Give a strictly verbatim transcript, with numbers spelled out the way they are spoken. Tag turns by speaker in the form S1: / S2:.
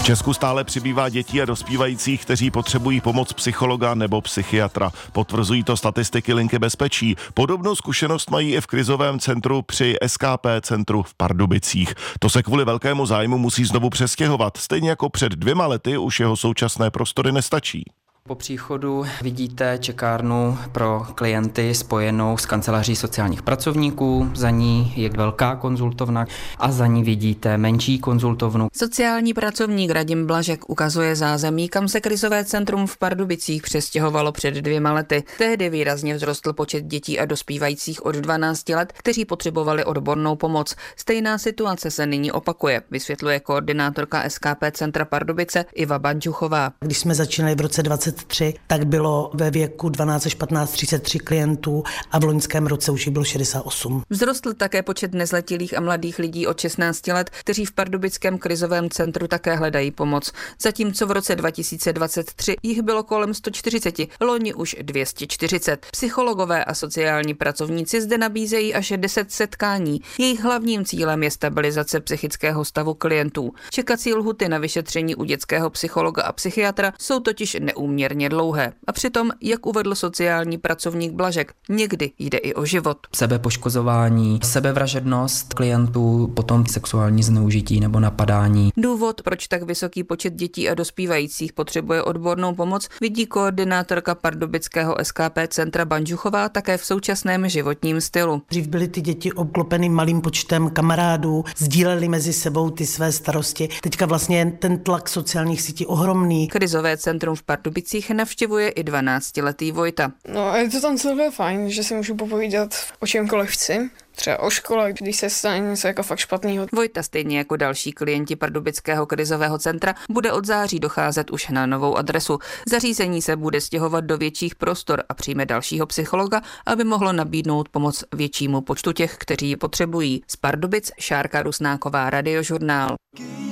S1: Česku stále přibývá dětí a dospívajících, kteří potřebují pomoc psychologa nebo psychiatra. Potvrzují to statistiky Linky bezpečí. Podobnou zkušenost mají i v krizovém centru při S K P centru v Pardubicích. To se kvůli velkému zájmu musí znovu přestěhovat. Stejně jako před dvěma lety už jeho současné prostory nestačí.
S2: Po příchodu vidíte čekárnu pro klienty spojenou s kanceláří sociálních pracovníků, za ní je velká konzultovna a za ní vidíte menší konzultovnu.
S3: Sociální pracovník Radim Blažek ukazuje zázemí, kam se krizové centrum v Pardubicích přestěhovalo před dvěma lety. Tehdy výrazně vzrostl počet dětí a dospívajících od dvanácti let, kteří potřebovali odbornou pomoc. Stejná situace se nyní opakuje, vysvětluje koordinátorka S K P centra Pardubice Iva Bandžuchová.
S4: Když jsme začínali v roce dvacet tři, tak bylo ve věku dvanáct až patnáct třicet tři klientů a v loňském roce už jich bylo šedesát osm.
S3: Vzrostl také počet nezletilých a mladých lidí od šestnácti let, kteří v pardubickém krizovém centru také hledají pomoc. Zatímco v roce dva tisíce dvacet tři jich bylo kolem sto čtyřicet, loni už dvě stě čtyřicet. Psychologové a sociální pracovníci zde nabízejí až deset setkání. Jejich hlavním cílem je stabilizace psychického stavu klientů. Čekací lhuty na vyšetření u dětského psychologa a psychiatra jsou totiž neúměrně dlouhé. A přitom, jak uvedl sociální pracovník Blažek, někdy jde i o život.
S2: Sebepoškozování, sebevražednost klientů, potom sexuální zneužití nebo napadání.
S3: Důvod, proč tak vysoký počet dětí a dospívajících potřebuje odbornou pomoc, vidí koordinátorka pardubického S K P centra Bandžuchová také v současném životním stylu.
S4: Dřív byly ty děti obklopeny malým počtem kamarádů, sdíleli mezi sebou ty své starosti. Teďka vlastně ten tlak sociálních sítí ohromný.
S3: Krizové centrum v Pardubicích navštěvuje i dvanáctiletý Vojta.
S5: No a je to tam celé fajn, že si můžu popovídat o čemkoliv chci. Třeba o škole, když se stane něco jako fakt špatného.
S3: Vojta stejně jako další klienti pardubického krizového centra bude od září docházet už na novou adresu. Zařízení se bude stěhovat do větších prostor a přijme dalšího psychologa, aby mohlo nabídnout pomoc většímu počtu těch, kteří ji potřebují. Z Pardubic Šárka Rusnáková, Radiožurnál.